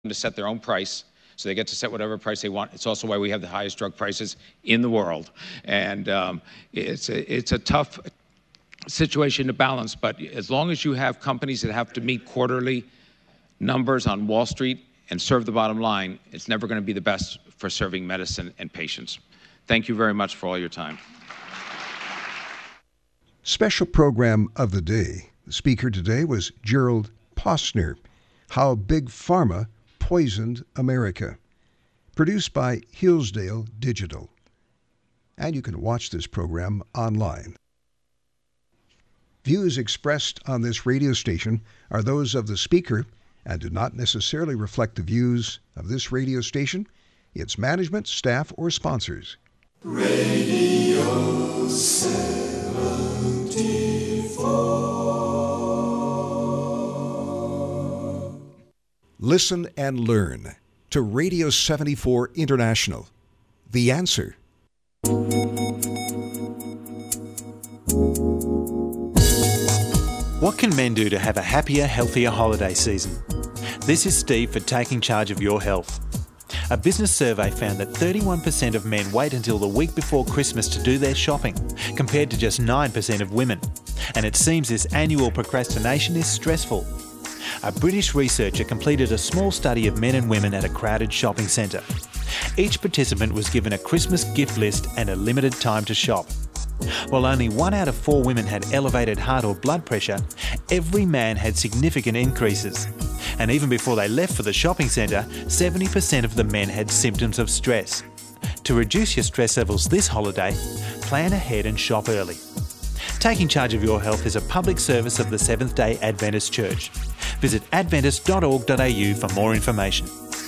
to set their own price, so they get to set whatever price they want. It's also why we have the highest drug prices in the world. And it's a tough situation to balance, but as long as you have companies that have to meet quarterly numbers on Wall Street and serve the bottom line, it's never going to be the best for serving medicine and patients. Thank you very much for all your time. Special program of the day. The speaker today was Gerald Posner, How Big Pharma Poisoned America, produced by Hillsdale Digital. And you can watch this program online. Views expressed on this radio station are those of the speaker and do not necessarily reflect the views of this radio station, its management, staff, or sponsors. Radio 74. Listen and learn to Radio 74 International. The Answer. What can men do to have a happier, healthier holiday season? This is Steve for Taking Charge of Your Health. A business survey found that 31% of men wait until the week before Christmas to do their shopping, compared to just 9% of women. And it seems this annual procrastination is stressful. A British researcher completed a small study of men and women at a crowded shopping centre. Each participant was given a Christmas gift list and a limited time to shop. While only 1 out of 4 women had elevated heart or blood pressure, every man had significant increases. And even before they left for the shopping centre, 70% of the men had symptoms of stress. To reduce your stress levels this holiday, plan ahead and shop early. Taking Charge of Your Health is a public service of the Seventh-day Adventist Church. Visit adventist.org.au for more information.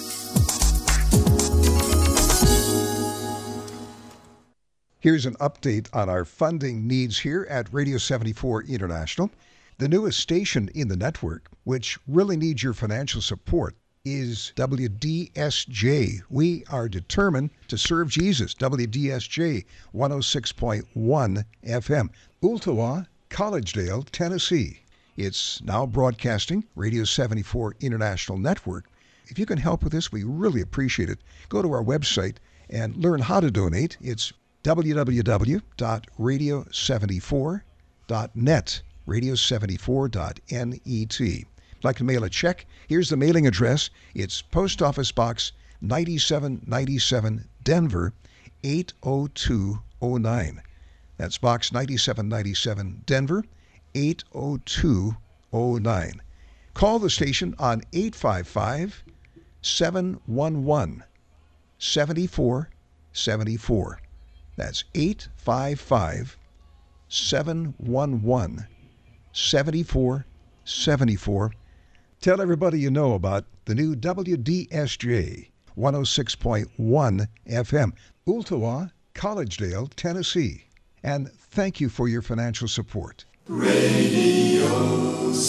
Here's an update on our funding needs here at Radio 74 International. The newest station in the network, which really needs your financial support, is WDSJ. We are determined to serve Jesus. WDSJ 106.1 FM. Ooltewah, Collegedale, Tennessee. It's now broadcasting Radio 74 International Network. If you can help with this, we really appreciate it. Go to our website and learn how to donate. It's www.radio74.net, radio74.net. If you'd like to mail a check, here's the mailing address. It's Post Office Box 9797, Denver, 80209. That's Box 9797, Denver, 80209. Call the station on 855-711-7474. That's 855-711-7474. Tell everybody you know about the new WDSJ 106.1 FM, Ooltewah, Collegedale, Tennessee. And thank you for your financial support. Radio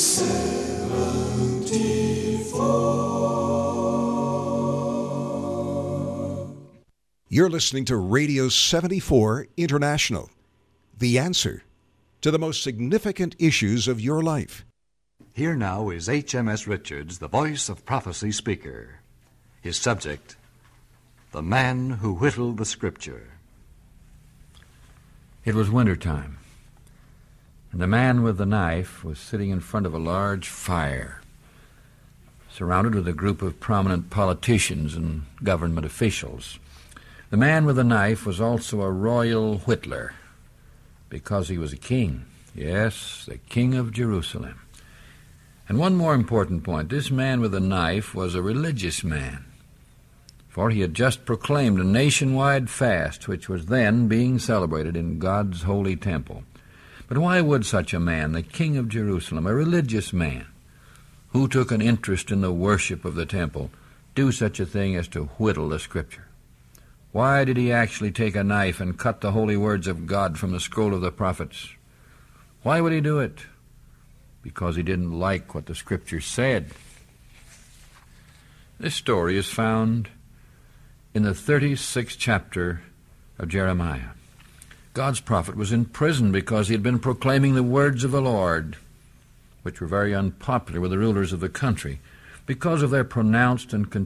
74. You're listening to Radio 74 International, the answer to the most significant issues of your life. Here now is H.M.S. Richards, the Voice of Prophecy speaker. His subject, The Man Who Whittled the Scripture. It was wintertime, and the man with the knife was sitting in front of a large fire, surrounded with a group of prominent politicians and government officials. The man with the knife was also a royal whittler, because he was a king. Yes, the king of Jerusalem. And one more important point, this man with the knife was a religious man, for he had just proclaimed a nationwide fast, which was then being celebrated in God's holy temple. But why would such a man, the king of Jerusalem, a religious man, who took an interest in the worship of the temple, do such a thing as to whittle the Scripture? Why did he actually take a knife and cut the holy words of God from the scroll of the prophets? Why would he do it? Because he didn't like what the Scripture said. This story is found in the 36th chapter of Jeremiah. God's prophet was in prison because he had been proclaiming the words of the Lord, which were very unpopular with the rulers of the country. Because of their pronounced and